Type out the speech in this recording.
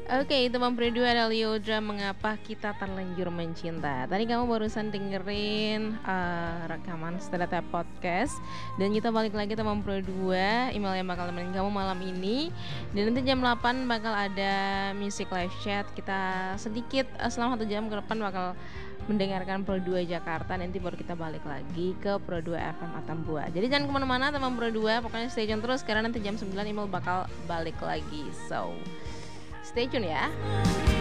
Oke, teman berdua ada Liodra, mengapa kita terlanjur mencinta. Tadi kamu barusan dengerin rekaman Strata Podcast. Dan kita balik lagi teman berdua, email yang bakal nemenin kamu malam ini. Dan nanti jam 8 bakal ada music live chat. Kita sedikit selama 1 jam ke depan bakal mendengarkan Pro 2 Jakarta. Nanti baru kita balik lagi ke Pro 2 FM Atambua. Jadi jangan kemana-mana teman Pro 2, pokoknya stay tune terus. Karena nanti jam 9 email bakal balik lagi. So, stay tune ya.